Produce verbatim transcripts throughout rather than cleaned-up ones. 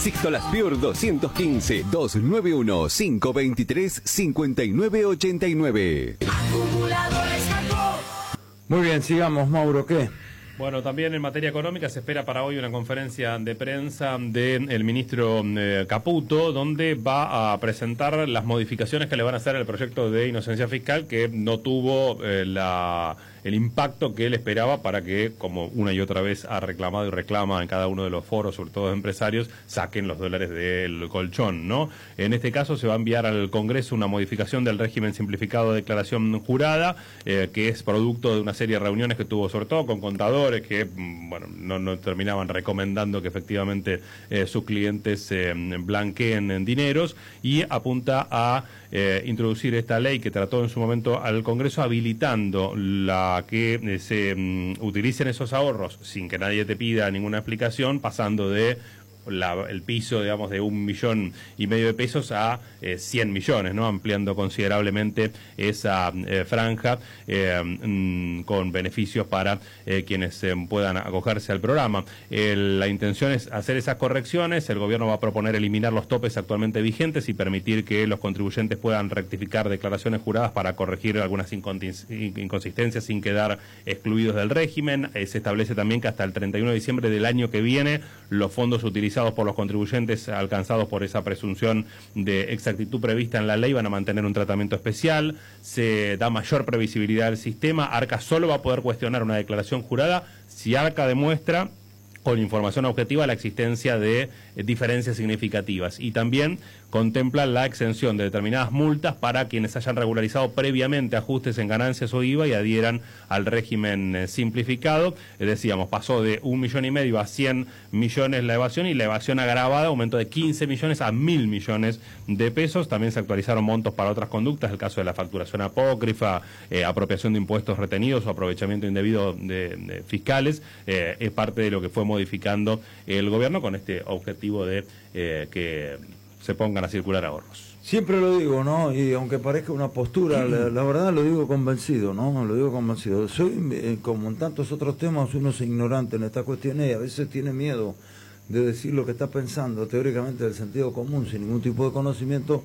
Sixto Las Pior doscientos quince, doscientos noventa y uno, quinientos veintitrés, cincuenta y nueve ochenta y nueve. Acumuladores Jacob. Muy bien, sigamos, Mauro, ¿qué? Bueno, también en materia económica se espera para hoy una conferencia de prensa del ministro eh, Caputo, donde va a presentar las modificaciones que le van a hacer al proyecto de inocencia fiscal, que no tuvo eh, la... el impacto que él esperaba para que, como una y otra vez ha reclamado y reclama en cada uno de los foros, sobre todo empresarios, saquen los dólares del colchón, ¿no? En este caso se va a enviar al Congreso una modificación del régimen simplificado de declaración jurada, eh, que es producto de una serie de reuniones que tuvo sobre todo con contadores que, bueno, no, no terminaban recomendando que efectivamente eh, sus clientes eh, blanqueen dineros, y apunta a eh, introducir esta ley que trató en su momento al Congreso, habilitando la que eh, se um, utilicen esos ahorros sin que nadie te pida ninguna explicación, pasando de La, el piso, digamos, de un millón y medio de pesos a eh, cien millones, ¿no? Ampliando considerablemente esa eh, franja eh, mm, con beneficios para eh, quienes eh, puedan acogerse al programa. El, la intención es hacer esas correcciones. El gobierno va a proponer eliminar los topes actualmente vigentes y permitir que los contribuyentes puedan rectificar declaraciones juradas para corregir algunas inconsistencias sin quedar excluidos del régimen. Eh, se establece también que hasta el treinta y uno de diciembre del año que viene los fondos utilizados por los contribuyentes alcanzados por esa presunción de exactitud prevista en la ley van a mantener un tratamiento especial. Se da mayor previsibilidad al sistema. Arca solo va a poder cuestionar una declaración jurada si Arca demuestra con información objetiva la existencia de eh, diferencias significativas, y también contempla la exención de determinadas multas para quienes hayan regularizado previamente ajustes en ganancias o I V A y adhieran al régimen eh, simplificado. Eh, decíamos, pasó de un millón y medio a cien millones la evasión, y la evasión agravada aumentó de quince millones a mil millones de pesos. También se actualizaron montos para otras conductas, el caso de la facturación apócrifa, eh, apropiación de impuestos retenidos o aprovechamiento indebido de, de fiscales. Eh, es parte de lo que fue modificando el gobierno con este objetivo de eh, que se pongan a circular ahorros. Siempre lo digo, ¿no? Y aunque parezca una postura, la, la verdad lo digo convencido, ¿no? Lo digo convencido. Soy, eh, como en tantos otros temas, uno es ignorante en estas cuestiones y a veces tiene miedo de decir lo que está pensando teóricamente del sentido común, sin ningún tipo de conocimiento,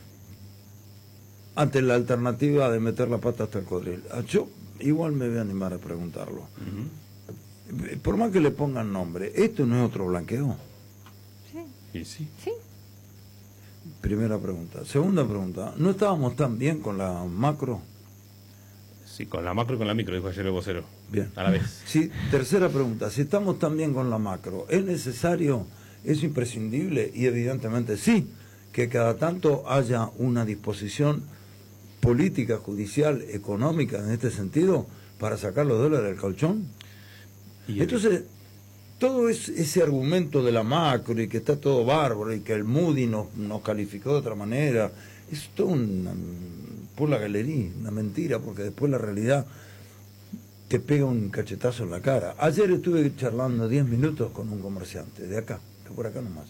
ante la alternativa de meter la pata hasta el codril. Yo igual me voy a animar a preguntarlo. Uh-huh. Por más que le pongan nombre, ¿esto no es otro blanqueo? Sí. ¿Y sí? Sí. Primera pregunta. Segunda pregunta, ¿no estábamos tan bien con la macro? Sí, con la macro y con la micro, dijo ayer el vocero. Bien. A la vez. Sí, tercera pregunta, si estamos tan bien con la macro, ¿es necesario, es imprescindible? Y evidentemente sí, que cada tanto haya una disposición política, judicial, económica en este sentido para sacar los dólares del colchón. Y entonces, todo es, ese argumento de la macro y que está todo bárbaro y que el Moody nos, nos calificó de otra manera, es todo una, por la galería, una mentira, porque después la realidad te pega un cachetazo en la cara. Ayer estuve charlando diez minutos con un comerciante de acá, de por acá nomás,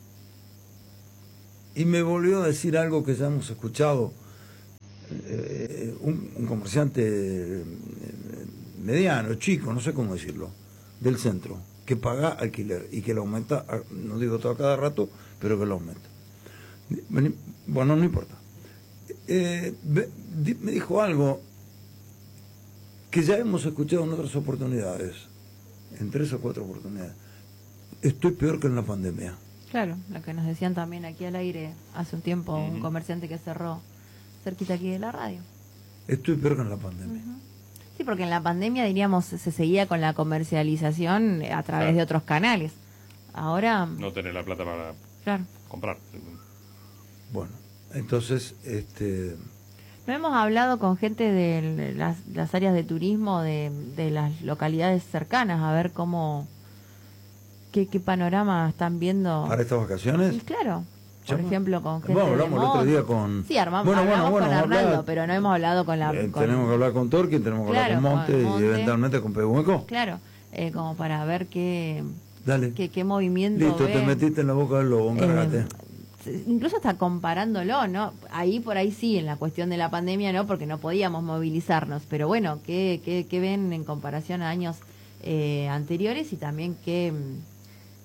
y me volvió a decir algo que ya hemos escuchado, eh, un, un comerciante eh, mediano, chico, no sé cómo decirlo, del centro, que paga alquiler y que lo aumenta, no digo todo a cada rato, pero que lo aumenta. Bueno, no importa. Eh, me dijo algo que ya hemos escuchado en otras oportunidades, en tres o cuatro oportunidades. Estoy peor que en la pandemia. Claro, lo que nos decían también aquí al aire hace un tiempo, uh-huh. un comerciante que cerró cerquita aquí de la radio. Estoy peor que en la pandemia. Uh-huh. Sí, porque en la pandemia, diríamos, se seguía con la comercialización a través claro. de otros canales. Ahora... No tener la plata para claro. comprar. Bueno, entonces, este... No hemos hablado con gente de las, las áreas de turismo de, de las localidades cercanas, a ver cómo... ¿Qué, qué panorama están viendo? ¿Para estas vacaciones? Y claro. Por Chama. ejemplo, con gente bueno, hablamos de el otro día con... Sí, armamos, bueno, hablamos bueno, bueno, con Arnaldo, hablar... pero no hemos hablado con la... Eh, con... Tenemos que hablar con Torquín, tenemos que claro, hablar con Monte, con Monte y eventualmente con Pehueco. Claro, eh, como para ver qué... Dale. Qué, qué movimiento Listo, ve. Te metiste en la boca del lobo, encárgate. Eh, incluso hasta comparándolo, ¿no? Ahí por ahí sí, en la cuestión de la pandemia, ¿no? Porque no podíamos movilizarnos. Pero bueno, ¿qué, qué, qué ven en comparación a años eh, anteriores y también qué... qué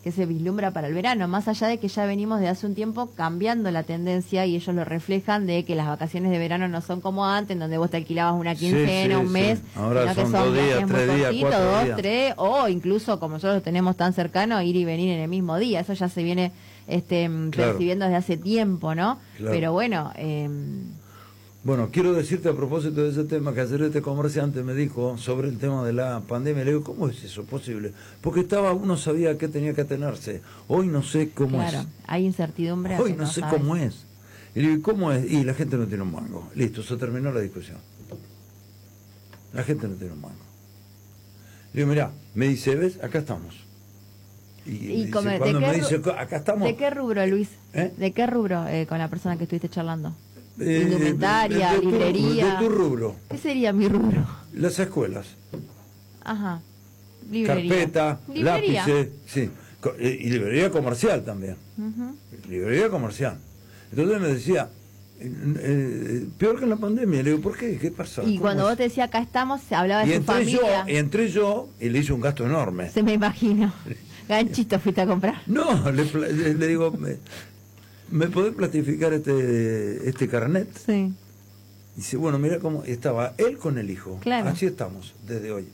que se vislumbra para el verano, más allá de que ya venimos de hace un tiempo cambiando la tendencia y ellos lo reflejan de que las vacaciones de verano no son como antes, en donde vos te alquilabas una quincena, sí, sí, un mes, sí. Ahora sino son que son dos días, viajes muy tres días, cortitos, cuatro dos, días. tres, o incluso como nosotros lo tenemos tan cercano, ir y venir en el mismo día. Eso ya se viene este, Claro. percibiendo desde hace tiempo, ¿no? Claro. Pero bueno, eh, Bueno, quiero decirte a propósito de ese tema que ayer este comerciante me dijo sobre el tema de la pandemia. Le digo, ¿cómo es eso posible? Porque estaba, uno sabía a qué tenía que atenerse. Hoy no sé cómo claro, es. hay incertidumbre. Hoy que no sé sabes. cómo es. Y le digo, ¿cómo es? Y la gente no tiene un mango. Listo, se terminó la discusión. La gente no tiene un mango. Le digo, mirá, me dice, ¿ves? Acá estamos. Y, Y me dice, come- ¿de cuando qué me ru- dice, acá estamos. ¿De qué rubro, Luis? ¿Eh? ¿De qué rubro eh, con la persona que estuviste charlando? Eh, Indumentaria, de- de tu- librería. De tu rubro. ¿Qué sería mi rubro? Las escuelas. Ajá. Librería. Carpeta, Librería. lápices, sí. Co- Y y librería comercial también. Ujú. Librería comercial. Entonces me decía, eh, eh, peor que en la pandemia. Le digo, ¿por qué? ¿Qué pasa? Y ¿Cómo cuando es? vos te decías acá estamos, se hablaba Y de su entré yo, familia. y entré yo y le hice un gasto enorme. Se me imagino. Ganchito fuiste a comprar. No, le, pla- le- le digo, ¿me, ¿me podés platificar este, este carnet? Sí. Dice, bueno, mira cómo estaba él con el hijo. Claro. Así estamos, desde hoy.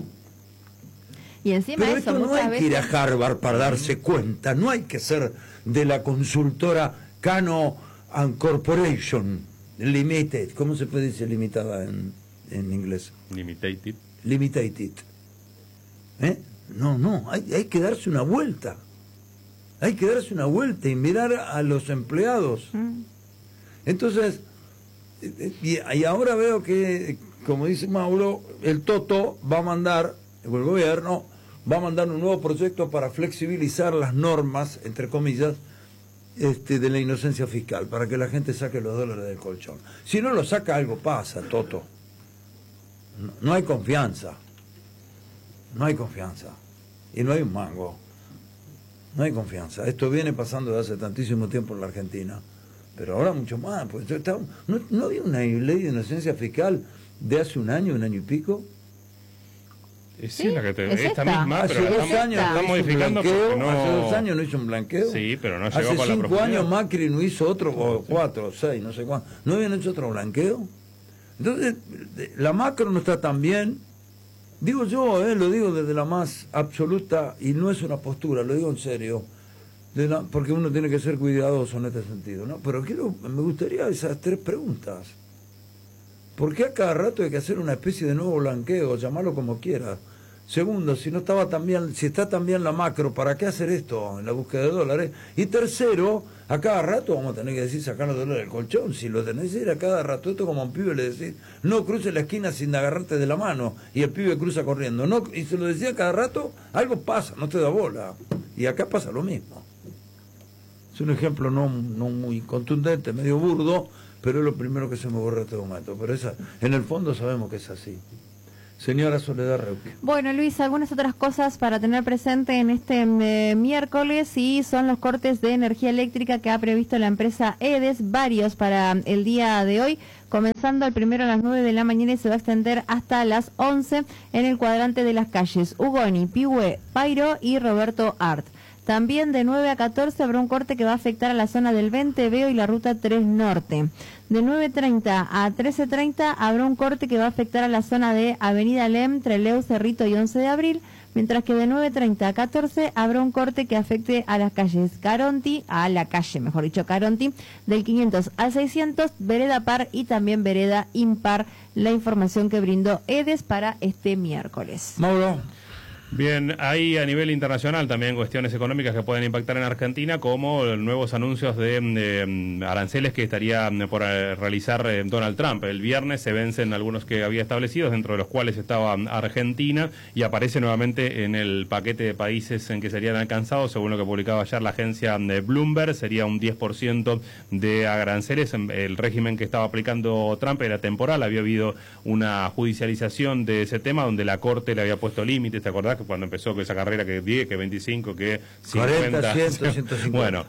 Y encima Pero eso, esto no muchas hay veces... que ir a Harvard para darse cuenta, no hay que ser de la consultora Cano and Corporation Limited. ¿Cómo se puede decir limitada en, en inglés? Limited. Limited. ¿Eh? No, no, hay, hay que darse una vuelta. Hay que darse una vuelta y mirar a los empleados. Mm. Entonces, eh, y, y ahora veo que, como dice Mauro, el Toto va a mandar, o el gobierno va a mandar un nuevo proyecto para flexibilizar las normas, entre comillas, este, de la inocencia fiscal, para que la gente saque los dólares del colchón. Si no lo saca, algo pasa, Toto. No, no hay confianza. No hay confianza. Y no hay un mango. No hay confianza. Esto viene pasando desde hace tantísimo tiempo en la Argentina. Pero ahora mucho más. Pues, está, ¿no, ¿No había una ley de inocencia fiscal de hace un año, un año y pico? Sí, Sí, la que te, es esta, esta. misma, Hace pero la dos estamos, años la no están hizo un modificando blanqueo, porque no... hace dos años no hizo un blanqueo. Sí, pero no llegó Hace con la cinco profundidad. años Macri no hizo otro, o cuatro, o seis, no sé cuánto. ¿No habían hecho otro blanqueo? Entonces, la macro no está tan bien. Digo yo, eh, lo digo desde la más absoluta, y no es una postura, lo digo en serio, de la- porque uno tiene que ser cuidadoso en este sentido, ¿no? Pero quiero, me gustaría esas tres preguntas. ¿Por qué a cada rato hay que hacer una especie de nuevo blanqueo, llamarlo como quiera? Segundo, si no estaba tan bien, si está tan bien la macro, ¿para qué hacer esto en la búsqueda de dólares? Y tercero, a cada rato vamos a tener que decir sacar los dólares del colchón. Si lo tenés que ir a cada rato, esto como a un pibe le decís, no cruces la esquina sin agarrarte de la mano, y el pibe cruza corriendo. No, y se lo decía cada rato, algo pasa, no te da bola. Y acá pasa lo mismo. Es un ejemplo no, no muy contundente, medio burdo, pero es lo primero que se me ocurre en este momento. Pero esa, en el fondo sabemos que es así. Señora Soledad Reuque. Bueno, Luis, algunas otras cosas para tener presente en este eh, miércoles y son los cortes de energía eléctrica que ha previsto la empresa EDES, varios para el día de hoy, comenzando el primero a las nueve de la mañana y se va a extender hasta las once en el cuadrante de las calles Ugoni, Pihue, Pairo y Roberto Art. También de nueve a catorce habrá un corte que va a afectar a la zona del Venteveo y la ruta tres Norte. De nueve treinta a trece treinta habrá un corte que va a afectar a la zona de Avenida Lem, Trelew, Cerrito y once de abril, mientras que de nueve treinta a catorce habrá un corte que afecte a las calles Caronti, a la calle, mejor dicho, Caronti, del quinientos al seiscientos, vereda par y también vereda impar, la información que brindó EDES para este miércoles. Mauro. Bien, hay a nivel internacional también cuestiones económicas que pueden impactar en Argentina, como nuevos anuncios de, de aranceles que estaría por eh, realizar eh, Donald Trump. El viernes se vencen algunos que había establecidos, dentro de los cuales estaba Argentina, y aparece nuevamente en el paquete de países en que serían alcanzados, según lo que publicaba ayer la agencia de Bloomberg, sería un diez por ciento de aranceles. El régimen que estaba aplicando Trump era temporal, había habido una judicialización de ese tema donde la Corte le había puesto límites, ¿te acordás? Que cuando empezó con esa carrera que diez, que veinticinco, que cincuenta. cuarenta, cien, ciento cincuenta. Bueno,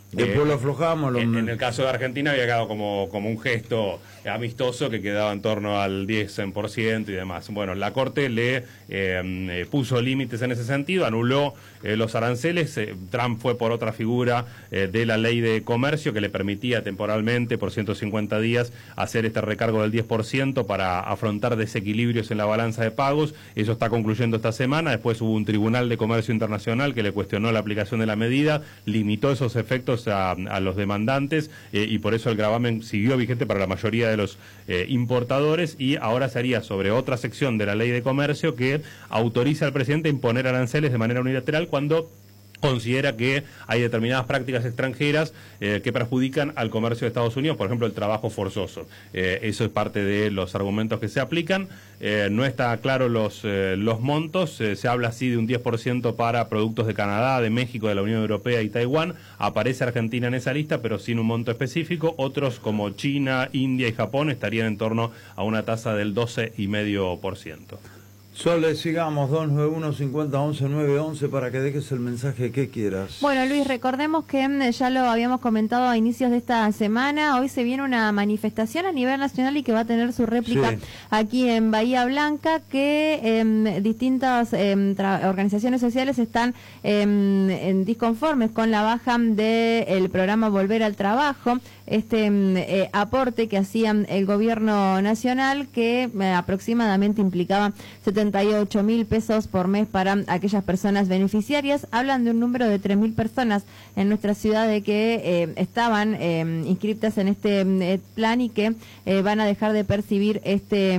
Después eh, lo aflojamos. Lo... En, en el caso de Argentina había quedado como, como un gesto amistoso que quedaba en torno al diez por ciento y demás. Bueno, la Corte le eh, puso límites en ese sentido, anuló eh, los aranceles. eh, Trump fue por otra figura eh, de la ley de comercio que le permitía temporalmente, por ciento cincuenta días, hacer este recargo del diez por ciento para afrontar desequilibrios en la balanza de pagos. Eso está concluyendo esta semana. Después hubo un Tribunal de Comercio Internacional que le cuestionó la aplicación de la medida, limitó esos efectos a, a los demandantes eh, y por eso el gravamen siguió vigente para la mayoría de los eh, importadores, y ahora se haría sobre otra sección de la ley de comercio que autoriza al presidente a imponer aranceles de manera unilateral cuando considera que hay determinadas prácticas extranjeras eh, que perjudican al comercio de Estados Unidos, por ejemplo, el trabajo forzoso. Eh, eso es parte de los argumentos que se aplican. Eh, no está claro los, eh, los montos. Eh, se habla así de un diez por ciento para productos de Canadá, de México, de la Unión Europea y Taiwán. Aparece Argentina en esa lista, pero sin un monto específico. Otros, como China, India y Japón, estarían en torno a una tasa del doce coma cinco por ciento. Sole, sigamos, dos nueve uno, cincuenta, once, nueve once, para que dejes el mensaje que quieras. Bueno, Luis, recordemos que mm, ya lo habíamos comentado a inicios de esta semana. Hoy se viene una manifestación a nivel nacional y que va a tener su réplica Sí. aquí en Bahía Blanca, que eh, distintas eh, organizaciones sociales están eh, en disconformes con la baja del programa Volver al Trabajo, este eh, aporte que hacían el gobierno nacional, que eh, aproximadamente implicaba setenta y ocho mil pesos por mes para aquellas personas beneficiarias. Hablan de un número de tres mil personas en nuestra ciudad de que eh, estaban eh, inscritas en este eh, plan y que eh, van a dejar de percibir este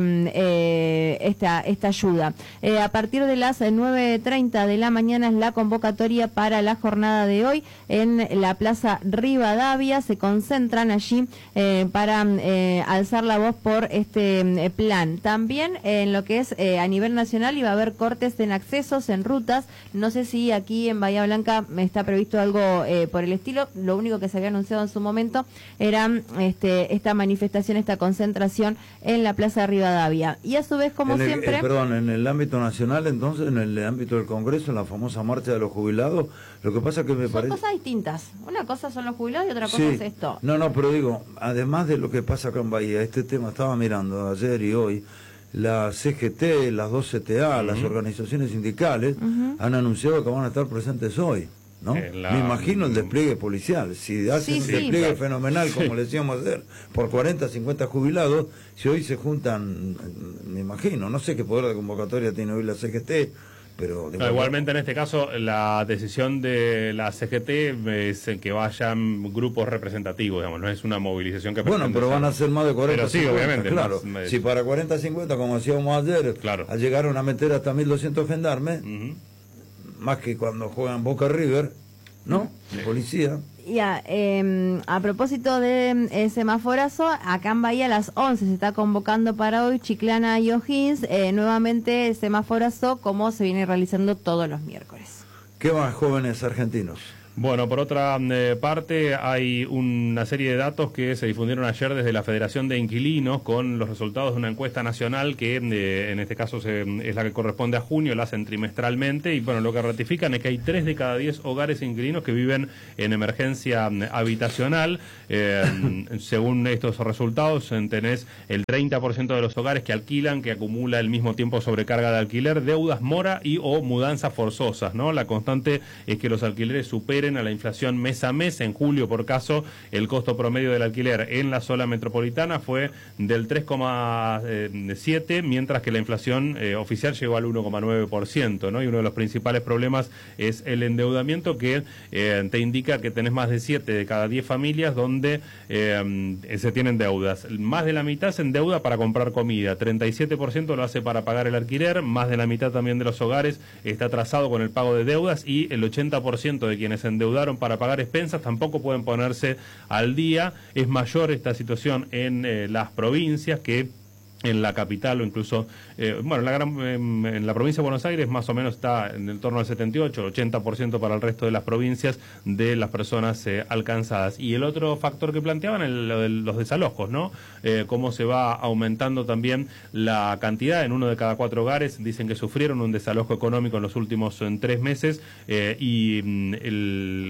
eh, esta esta ayuda. Eh, a partir de las nueve treinta de la mañana es la convocatoria para la jornada de hoy en la Plaza Rivadavia. Se concentran allí eh, para eh, alzar la voz por este eh, plan. También eh, en lo que es eh, a nivel nacional iba a haber cortes en accesos, en rutas. No sé si aquí en Bahía Blanca está previsto algo eh, por el estilo. Lo único que se había anunciado en su momento era este, esta manifestación, esta concentración en la Plaza Rivadavia. Y a su vez, como en el, siempre... eh, perdón, en el ámbito nacional, entonces, en el ámbito del Congreso, en la famosa marcha de los jubilados, lo que pasa que me son parece... cosas distintas. Una cosa son los jubilados y otra cosa Sí. es esto. No, no, pero digo, además de lo que pasa acá en Bahía, este tema estaba mirando ayer y hoy, la C G T, las dos C T A, uh-huh. las organizaciones sindicales, uh-huh. han anunciado que van a estar presentes hoy, ¿no? Eh, la... Me imagino el despliegue policial. Si hacen sí, un sí, despliegue pero... fenomenal, como le decíamos ayer, por cuarenta, cincuenta jubilados, si hoy se juntan, me imagino, no sé qué poder de convocatoria tiene hoy la C G T, pero... No, igualmente en este caso la decisión de la C G T es que vayan grupos representativos, digamos, no es una movilización que... Bueno, pero van a ser más de cuarenta, pero sí, cincuenta, obviamente, claro. Más, si para cuarenta, cincuenta, como hacíamos ayer, claro. llegaron a meter hasta mil doscientos gendarmes, uh-huh. más que cuando juegan Boca River, ¿no? Sí. Policía. Ya, eh, a propósito de eh, semaforazo, acá en Bahía a las once se está convocando para hoy Chiclana y O'Higgins, eh, nuevamente semaforazo como se viene realizando todos los miércoles. ¿Qué más, jóvenes argentinos? Bueno, por otra eh, parte, hay una serie de datos que se difundieron ayer desde la Federación de Inquilinos con los resultados de una encuesta nacional que eh, en este caso se, es la que corresponde a junio, la hacen trimestralmente, y bueno, lo que ratifican es que hay tres de cada diez hogares inquilinos que viven en emergencia habitacional. Eh, según estos resultados, tenés el treinta por ciento de los hogares que alquilan, que acumula el mismo tiempo sobrecarga de alquiler, deudas mora y o mudanzas forzosas, ¿no? La constante es que los alquileres superen a la inflación mes a mes. En julio, por caso, el costo promedio del alquiler en la zona metropolitana fue del tres coma siete, mientras que la inflación eh, oficial llegó al uno coma nueve por ciento, ¿no? Y uno de los principales problemas es el endeudamiento, que eh, te indica que tenés más de siete de cada diez familias donde eh, se tienen deudas. Más de la mitad se endeuda para comprar comida, treinta y siete por ciento lo hace para pagar el alquiler, más de la mitad también de los hogares está atrasado con el pago de deudas, y el ochenta por ciento de quienes endeudaron para pagar expensas tampoco pueden ponerse al día. Es mayor esta situación en eh, las provincias que en la capital, o incluso, eh, bueno, en la, gran, eh, en la provincia de Buenos Aires más o menos está en el torno al setenta y ocho, ochenta por ciento para el resto de las provincias de las personas eh, alcanzadas. Y el otro factor que planteaban es lo de los desalojos, ¿no? Eh, cómo se va aumentando también la cantidad. En uno de cada cuatro hogares dicen que sufrieron un desalojo económico en los últimos en tres meses, eh, y mm, el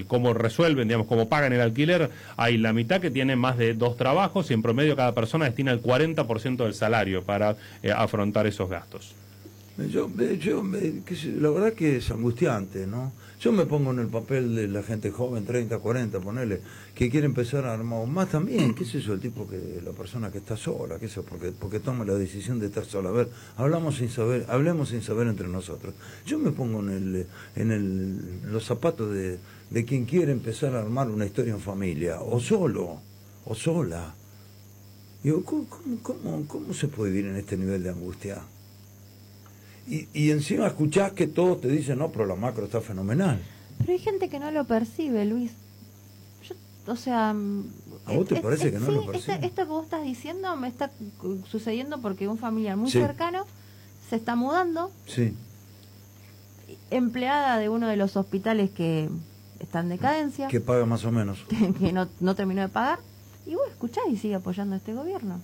cómo resuelven, digamos, cómo pagan el alquiler, hay la mitad que tiene más de dos trabajos y en promedio cada persona destina el cuarenta por ciento del salario para eh, afrontar esos gastos. Yo, yo qué sé, la verdad que es angustiante, ¿no? Yo me pongo en el papel de la gente joven, treinta, cuarenta, ponele, que quiere empezar a armar más también, qué sé yo, el tipo que, la persona que está sola, qué sé, porque, porque toma la decisión de estar sola. A ver, hablamos sin saber, hablemos sin saber entre nosotros. Yo me pongo en el, en el, en los zapatos de, de quien quiere empezar a armar una historia en familia, o solo, o sola. Digo, ¿cómo, cómo, cómo, cómo se puede vivir en este nivel de angustia? Y, y encima escuchás que todos te dicen, no, pero la macro está fenomenal. Pero hay gente que no lo percibe, Luis. Yo, o sea... ¿A vos te es, parece es, que no sí, lo percibe? Esto, esto que vos estás diciendo me está sucediendo porque un familiar muy Sí. cercano se está mudando, Sí. empleada de uno de los hospitales que está en decadencia, Que paga más o menos. que, que no, no terminó de pagar, y vos escuchás y sigue apoyando a este gobierno.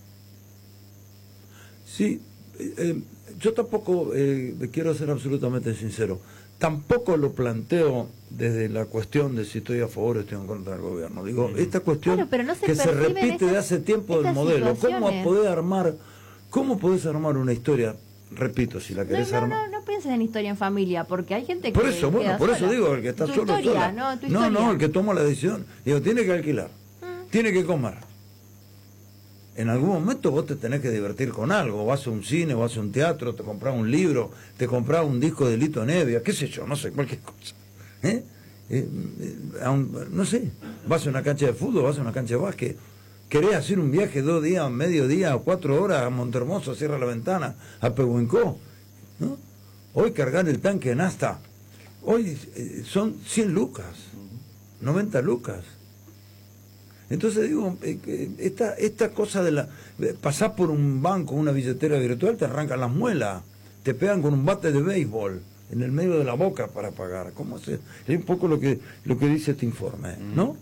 Sí, eh, eh, yo tampoco, eh, quiero ser absolutamente sincero, tampoco lo planteo desde la cuestión de si estoy a favor o estoy en contra del gobierno. Digo, esta cuestión Claro, pero no se que se perciben repite de esas- hace tiempo del estas modelo. ¿Cómo situaciones. poder armar, cómo podés armar una historia? Repito, si la No, querés no, armar. no, no pienses en historia en familia, porque hay gente que Por eso, bueno, queda por eso sola. digo, el que está Tu solo historia, sola. ¿no? Tu no, historia. no, el que toma la decisión. Digo, tiene que alquilar, Mm. tiene que comer. En algún momento vos te tenés que divertir con algo. Vas a un cine, vas a un teatro, te compras un libro, te compras un disco de Lito Nevia, qué sé yo, no sé, cualquier cosa. ¿Eh? Eh, eh, a un- no sé, vas a una cancha de fútbol, vas a una cancha de básquet. Querés hacer un viaje dos días, medio día, cuatro horas a Montermoso, a Sierra la Ventana, a Pehuenco, ¿no? Hoy cargar el tanque en Asta, hoy eh, son cien lucas, noventa lucas. Entonces digo, eh, que esta, esta cosa de la... eh, pasás por un banco, una billetera virtual, te arrancan las muelas, te pegan con un bate de béisbol en el medio de la boca para pagar. ¿Cómo se...? Es un poco lo que, lo que dice este informe, ¿no?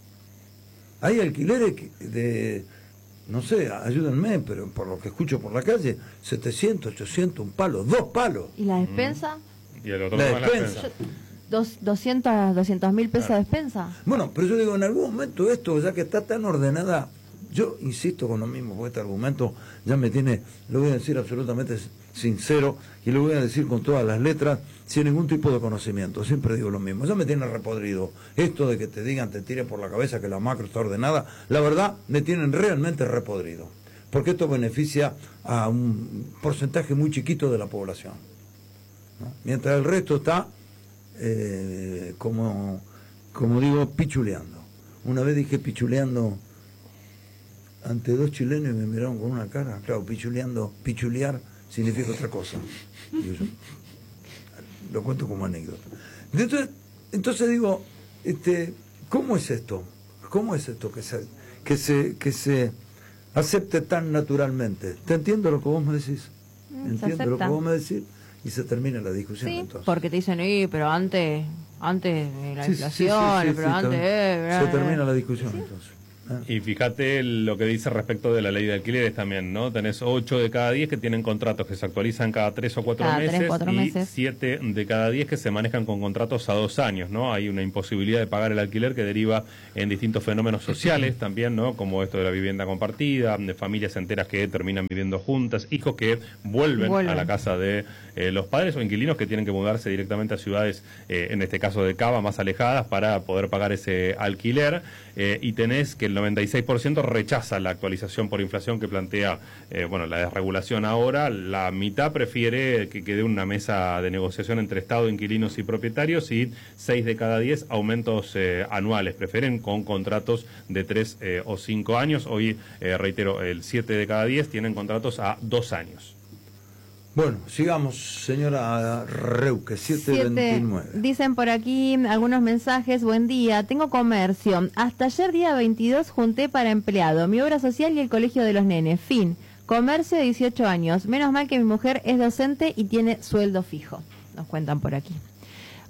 Hay alquileres que- de, no sé, ayúdenme, pero por lo que escucho por la calle, setecientos, ochocientos, un palo, dos palos. ¿Y la despensa? Y el otro La tema es despensa. Dos, doscientos mil pesos de despensa. Bueno, pero yo digo, en algún momento esto, ya que está tan ordenada, yo insisto con lo mismo, porque este argumento ya me tiene, lo voy a decir absolutamente sincero, y lo voy a decir con todas las letras, sin ningún tipo de conocimiento, siempre digo lo mismo, ya me tiene repodrido. Esto de que te digan, te tiren por la cabeza que la macro está ordenada, la verdad, me tienen realmente repodrido, porque esto beneficia a un porcentaje muy chiquito de la población, ¿no? Mientras el resto está... Eh, como, como digo, pichuleando. Una vez dije pichuleando ante dos chilenos y me miraron con una cara. Claro, pichuleando, pichulear significa otra cosa. Digo yo, lo cuento como anécdota. Entonces, entonces digo, este, ¿cómo es esto? ¿Cómo es esto que se, que se, que se acepte tan naturalmente? ¿Te entiendo lo que vos me decís? Mm, se Entiendo lo que acepta. vos me decís. Y se termina la discusión Sí, entonces. porque te dicen, "Eh, pero antes, antes de la Sí, sí, sí, inflación, sí, sí, pero sí, antes... ter- eh, se eh, termina eh". la discusión entonces. Ah. Y fíjate lo que dice respecto de la ley de alquileres también, ¿no? Tenés ocho de cada diez que tienen contratos que se actualizan cada tres o cuatro Cada tres, meses cuatro y meses. siete de cada diez que se manejan con contratos a dos años, ¿no? Hay una imposibilidad de pagar el alquiler que deriva en distintos fenómenos sociales también, ¿no? Como esto de la vivienda compartida, de familias enteras que terminan viviendo juntas, hijos que vuelven, Vuelven. a la casa de eh, los padres o inquilinos que tienen que mudarse directamente a ciudades, eh, en este caso de Cava, más alejadas para poder pagar ese alquiler. Eh, y tenés que el noventa y seis por ciento rechaza la actualización por inflación que plantea eh, bueno, la desregulación ahora. La mitad prefiere que quede una mesa de negociación entre Estado, inquilinos y propietarios, y seis de cada diez aumentos eh, anuales. Prefieren con contratos de tres eh, o cinco años. Hoy, eh, reitero, el siete de cada diez tienen contratos a dos años. Bueno, sigamos, señora Reuque, siete veintinueve. Siete. Dicen por aquí algunos mensajes. Buen día, tengo comercio. Hasta ayer día veintidós junté para empleado, mi obra social y el colegio de los nenes. Fin. Comercio de dieciocho años. Menos mal que mi mujer es docente y tiene sueldo fijo. Nos cuentan por aquí.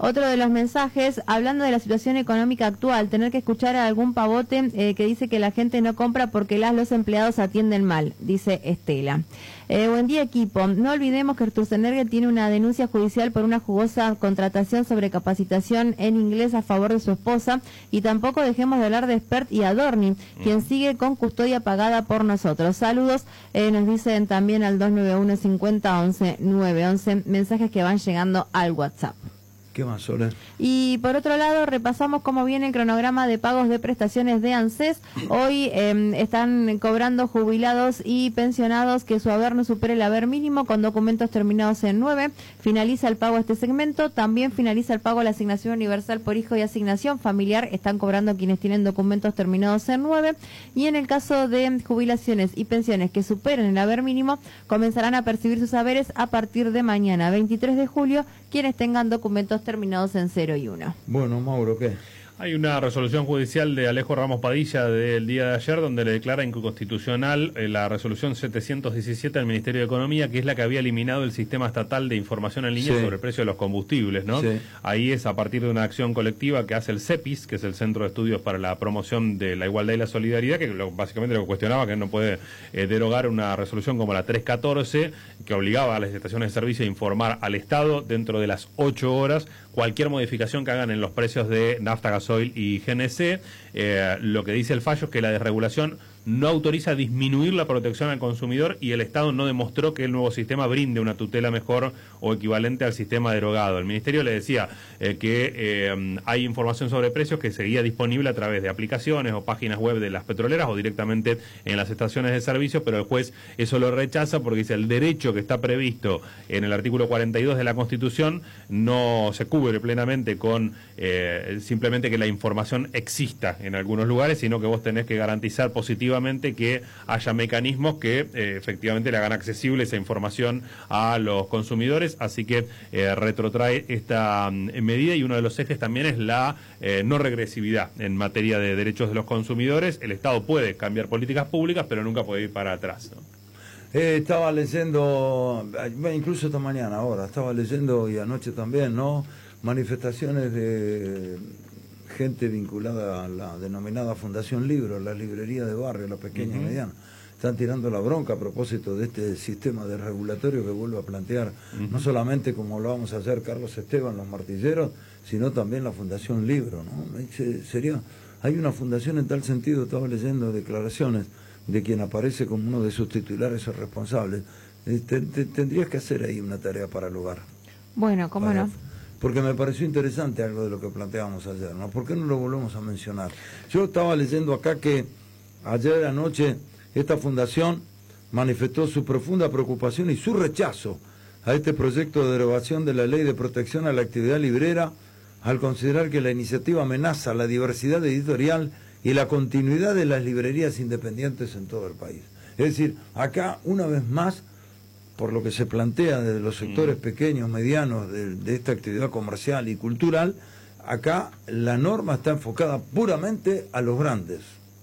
Otro de los mensajes, hablando de la situación económica actual, tener que escuchar a algún pavote eh, que dice que la gente no compra porque las los empleados atienden mal, dice Estela. Eh, buen día, equipo. No olvidemos que Sturzenegger tiene una denuncia judicial por una jugosa contratación sobre capacitación en inglés a favor de su esposa, y tampoco dejemos de hablar de Spert y Adorni, quien sigue con custodia pagada por nosotros. Saludos, eh, nos dicen también al dos nueve uno, cincuenta, once, nueve once, mensajes que van llegando al WhatsApp. ¿Qué más, Soler? Y por otro lado, repasamos cómo viene el cronograma de pagos de prestaciones de ANSES. Hoy eh, están cobrando jubilados y pensionados que su haber no supere el haber mínimo, con documentos terminados en nueve. Finaliza el pago a este segmento. También finaliza el pago a la asignación universal por hijo y asignación familiar. Están cobrando quienes tienen documentos terminados en nueve. Y en el caso de jubilaciones y pensiones que superen el haber mínimo, comenzarán a percibir sus haberes a partir de mañana, veintitrés de julio, quienes tengan documentos terminados en cero y uno. Bueno, Mauro, ¿qué? Hay una resolución judicial de Alejo Ramos Padilla del día de ayer donde le declara inconstitucional eh, la resolución setecientos diecisiete del Ministerio de Economía, que es la que había eliminado el sistema estatal de información en línea sí. sobre el precio de los combustibles, ¿no? Sí. Ahí es a partir de una acción colectiva que hace el CEPIS, que es el Centro de Estudios para la Promoción de la Igualdad y la Solidaridad, que lo, básicamente lo que cuestionaba que no puede eh, derogar una resolución como la trescientos catorce, que obligaba a las estaciones de servicio a informar al Estado dentro de las ocho horas cualquier modificación que hagan en los precios de nafta, gasoil y G N C. Eh, lo que dice el fallo es que la desregulación no autoriza disminuir la protección al consumidor y el Estado no demostró que el nuevo sistema brinde una tutela mejor o equivalente al sistema derogado. El Ministerio le decía eh, que eh, hay información sobre precios que seguía disponible a través de aplicaciones o páginas web de las petroleras o directamente en las estaciones de servicio, pero el juez eso lo rechaza porque dice el derecho que está previsto en el artículo cuarenta y dos de la Constitución no se cubre plenamente con eh, simplemente que la información exista en algunos lugares, sino que vos tenés que garantizar positivamente que haya mecanismos que eh, efectivamente le hagan accesible esa información a los consumidores, así que eh, retrotrae esta um, medida, y uno de los ejes también es la eh, no regresividad en materia de derechos de los consumidores. El Estado puede cambiar políticas públicas, pero nunca puede ir para atrás, ¿no? Eh, estaba leyendo, incluso esta mañana ahora, estaba leyendo y anoche también, ¿no? Manifestaciones de gente vinculada a la denominada Fundación Libro, la librería de barrio, la pequeña uh-huh. y mediana. Están tirando la bronca a propósito de este sistema de regulatorio que vuelvo a plantear, uh-huh. no solamente como lo vamos a hacer Carlos Esteban, los martilleros, sino también la Fundación Libro, ¿no? Sería, hay una fundación en tal sentido, estaba leyendo declaraciones de quien aparece como uno de sus titulares o responsables. Te, te, tendrías que hacer ahí una tarea para el hogar. Bueno, ¿cómo para, no? Porque me pareció interesante algo de lo que planteábamos ayer, ¿no? ¿Por qué no lo volvemos a mencionar? Yo estaba leyendo acá que ayer anoche esta fundación manifestó su profunda preocupación y su rechazo a este proyecto de derogación de la Ley de Protección a la Actividad Librera, al considerar que la iniciativa amenaza la diversidad editorial y la continuidad de las librerías independientes en todo el país. Es decir, acá, una vez más, por lo que se plantea desde los sectores pequeños, medianos de, de esta actividad comercial y cultural, acá la norma está enfocada puramente a los grandes,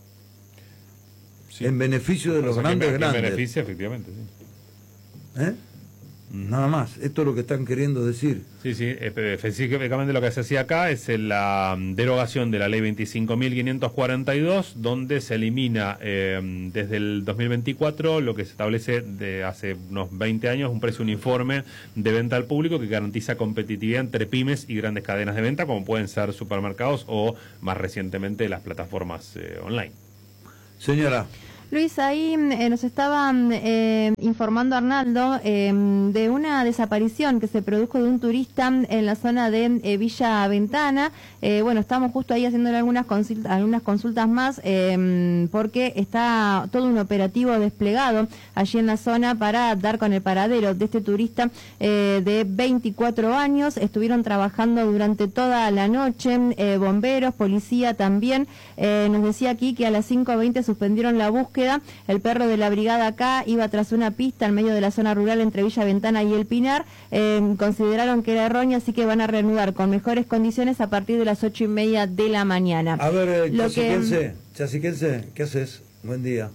sí. en beneficio de los grandes que, grandes. En beneficio, efectivamente, sí. ¿Eh? Nada más, esto es lo que están queriendo decir. Sí, sí, específicamente lo que se hacía acá es la derogación de la ley veinticinco mil quinientos cuarenta y dos, donde se elimina eh, desde el dos mil veinticuatro lo que se establece de hace unos veinte años, un precio uniforme de venta al público que garantiza competitividad entre pymes y grandes cadenas de venta, como pueden ser supermercados o, más recientemente, las plataformas eh, online. Señora. Luis, ahí eh, nos estaba eh, informando Arnaldo eh, de una desaparición que se produjo de un turista en la zona de eh, Villa Ventana. Eh, bueno, estamos justo ahí haciéndole algunas consultas, algunas consultas más eh, porque está todo un operativo desplegado allí en la zona para dar con el paradero de este turista eh, de veinticuatro años. Estuvieron trabajando durante toda la noche, eh, bomberos, policía también. Eh, nos decía aquí que a las cinco veinte suspendieron la búsqueda. El perro de la brigada acá iba tras una pista en medio de la zona rural entre Villa Ventana y El Pinar. Eh, consideraron que era errónea, así que van a reanudar con mejores condiciones a partir de las ocho y media de la mañana. A ver, eh, Lo Chasiquense, que... Chasiquense, ¿qué haces? Buen día.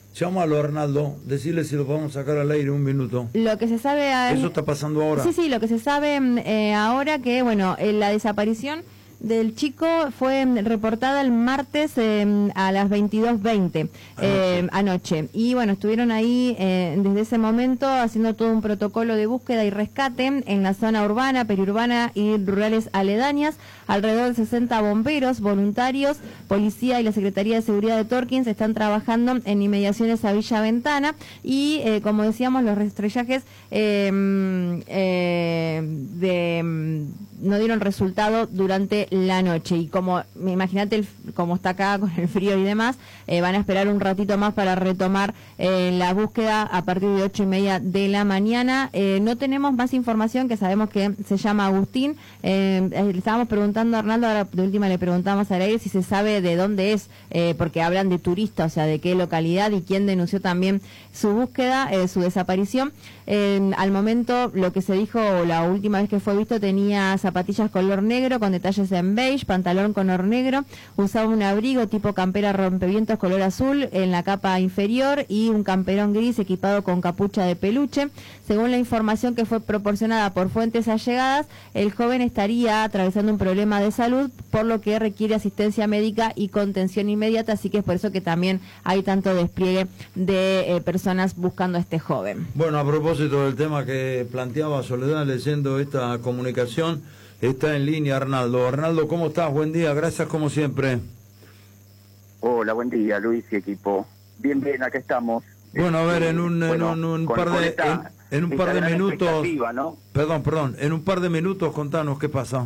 Llámalo, Arnaldo, decirle si lo podemos sacar al aire un minuto. Lo que se sabe... a- Eso está pasando ahora. Sí, sí, lo que se sabe eh, ahora que, bueno, eh, la desaparición del chico fue mm, reportada el martes eh, a las veintidós veinte eh, anoche. Y bueno, estuvieron ahí eh, desde ese momento haciendo todo un protocolo de búsqueda y rescate en la zona urbana, periurbana y rurales aledañas. Alrededor de sesenta bomberos, voluntarios, policía y la Secretaría de Seguridad de Torkins están trabajando en inmediaciones a Villa Ventana y, eh, como decíamos, los rastrellajes eh, eh, de, no dieron resultado durante la noche. Y como, imagínate el, como está acá con el frío y demás, eh, van a esperar un ratito más para retomar eh, la búsqueda a partir de ocho y media de la mañana. Eh, no tenemos más información, que sabemos que se llama Agustín. Eh, le estábamos preguntando a Arnaldo, ahora de última le preguntamos a aire si se sabe de dónde es, eh, porque hablan de turista, o sea, de qué localidad y quién denunció también su búsqueda, eh, su desaparición. Eh, al momento, lo que se dijo, la última vez que fue visto, tenía zapatillas color negro con detalles en beige, pantalón color negro, usaba un abrigo tipo campera rompevientos color azul en la capa inferior y un camperón gris equipado con capucha de peluche. Según la información que fue proporcionada por fuentes allegadas, el joven estaría atravesando un problema de salud, por lo que requiere asistencia médica y contención inmediata, así que es por eso que también hay tanto despliegue de eh, personas buscando a este joven. Bueno, a propósito del tema que planteaba Soledad leyendo esta comunicación, está en línea Arnaldo. Arnaldo, ¿cómo estás? Buen día, gracias como siempre. Hola, buen día, Luis y equipo. Bien, bien, acá estamos. Bueno, a ver, en un, Bueno, en un, un con- par con de esta- en, en un esta par de gran minutos, expectativa, ¿no? perdón, perdón, en un par de minutos contanos qué pasa.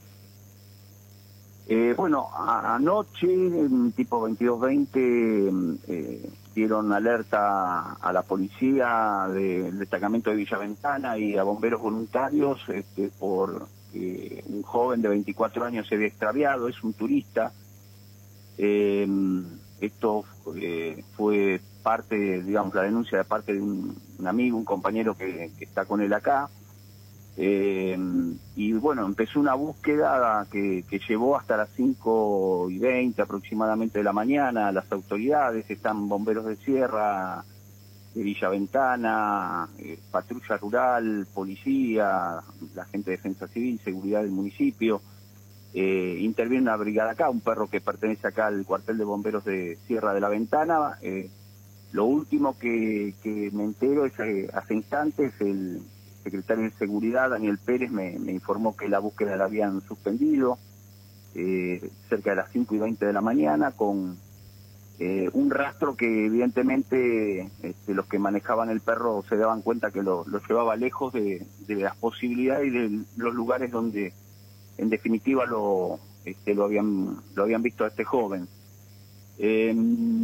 Eh, bueno, a- anoche, en tipo veintidós veinte, eh, dieron alerta a la policía del destacamento de Villaventana y a bomberos voluntarios este, por que un joven de veinticuatro años se había extraviado, es un turista. Eh, esto eh, fue parte, digamos, la denuncia de parte de un, un amigo, un compañero que, que está con él acá. Eh, y bueno, empezó una búsqueda que, que llevó hasta las cinco y veinte aproximadamente de la mañana. Las autoridades, están bomberos de Sierra, de Villaventana, eh, patrulla rural, policía, la gente de defensa civil, seguridad del municipio. Eh, interviene una brigada acá, un perro que pertenece acá al cuartel de bomberos de Sierra de la Ventana. Eh, lo último que, que me entero es que hace instantes el secretario de Seguridad, Daniel Pérez, me, me informó que la búsqueda la habían suspendido eh, cerca de las cinco y veinte de la mañana, con eh, un rastro que evidentemente este, los que manejaban el perro se daban cuenta que lo, lo llevaba lejos de, de las posibilidades y de los lugares donde en definitiva lo, este, lo, habían, lo habían visto a este joven. Eh,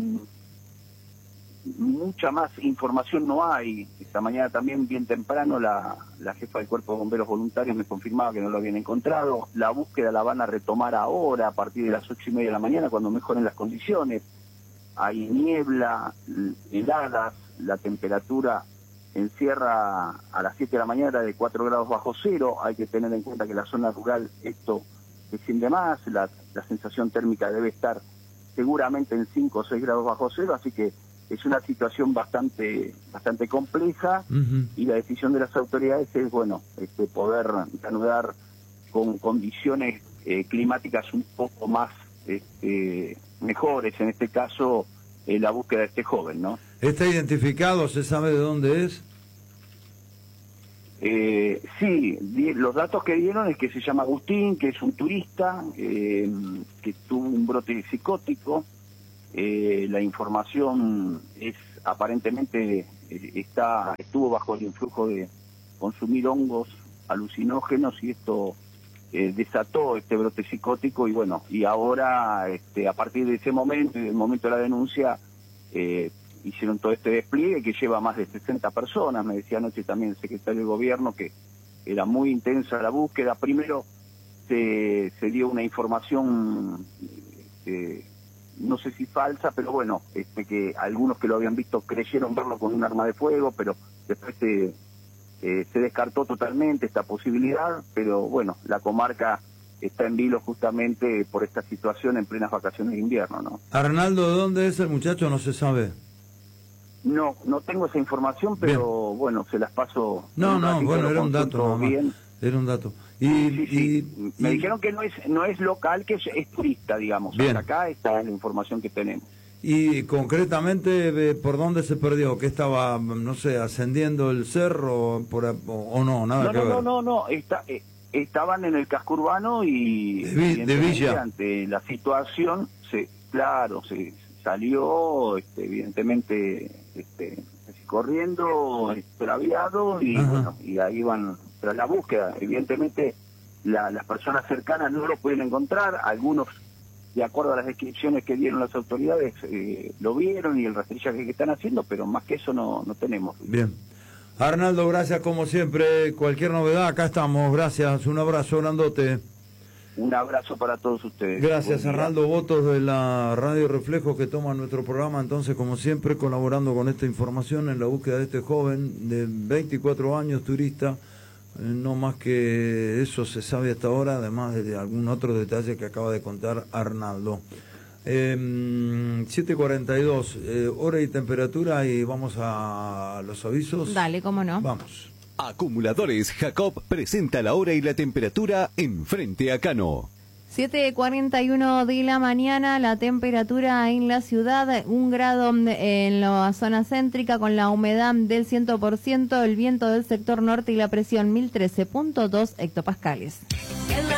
Mucha más información no hay. Esta mañana también, bien temprano, la, la jefa del Cuerpo de Bomberos Voluntarios me confirmaba que no lo habían encontrado. La búsqueda la van a retomar ahora, a partir de las ocho y media de la mañana, cuando mejoren las condiciones. Hay niebla, heladas, la temperatura en Sierra a las siete de la mañana era de cuatro grados bajo cero. Hay que tener en cuenta que la zona rural esto desciende más, la, la sensación térmica debe estar seguramente en cinco o seis grados bajo cero, así que es una situación bastante bastante compleja. Uh-huh. Y la decisión de las autoridades es, bueno, este, poder reanudar con condiciones eh, climáticas un poco más este, mejores, en este caso eh, la búsqueda de este joven, ¿no? ¿Está identificado? ¿Se sabe de dónde es? Eh, sí, di, los datos que dieron es que se llama Agustín, que es un turista, eh, que tuvo un brote psicótico. Eh, la información es aparentemente eh, está estuvo bajo el influjo de consumir hongos alucinógenos y esto eh, desató este brote psicótico y bueno, y ahora este, a partir de ese momento y del momento de la denuncia eh, hicieron todo este despliegue que lleva más de sesenta personas. Me decía anoche también el secretario de Gobierno que era muy intensa la búsqueda. Primero se, se dio una información eh, no sé si falsa, pero bueno, este, que algunos que lo habían visto creyeron verlo con un arma de fuego, pero después se, eh, se descartó totalmente esta posibilidad, pero bueno, la comarca está en vilo justamente por esta situación en plenas vacaciones de invierno, ¿no? Arnaldo, ¿de dónde es el muchacho? No se sabe. No, no tengo esa información, pero bien. Bueno, se las paso. No, no, bueno, era un dato, bien. Era un dato. Y, sí, sí. y me y... dijeron que no es no es local, que es, es turista, digamos. Bien. Acá está la información que tenemos. Y concretamente, ¿por dónde se perdió? ¿Que estaba, no sé, ascendiendo el cerro por, o, o no? Nada no, que no, ver. no, no, no, está, eh, estaban en el casco urbano y de, de Villa. Ante la situación, se, claro, se salió, este, evidentemente, este, corriendo, extraviado y Ajá. bueno, y ahí van tras la búsqueda. Evidentemente, la, las personas cercanas no lo pueden encontrar, algunos, de acuerdo a las descripciones que dieron las autoridades, eh, lo vieron y el rastrillaje que están haciendo, pero más que eso no, no tenemos. Bien. Arnaldo, gracias como siempre. Cualquier novedad, acá estamos. Gracias. Un abrazo grandote. Un abrazo para todos ustedes. Gracias, Arnaldo Botos de la Radio Reflejo, que toma nuestro programa, entonces, como siempre, colaborando con esta información en la búsqueda de este joven de veinticuatro años, turista. Eh, no más que eso se sabe hasta ahora, además de algún otro detalle que acaba de contar Arnaldo. Eh, siete cuarenta y dos, eh, hora y temperatura, y vamos a los avisos. Dale, cómo no. Vamos. Acumuladores Jacob presenta la hora y la temperatura en Frente a Cano. siete cuarenta y uno de la mañana, la temperatura en la ciudad, un grado en la zona céntrica con la humedad del cien por ciento, el viento del sector norte y la presión mil trece punto dos hectopascales. En la